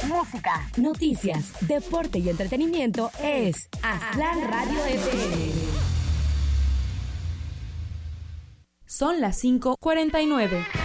música, noticias, deporte y entretenimiento es Aztlán Radio FM. Son las 5:49.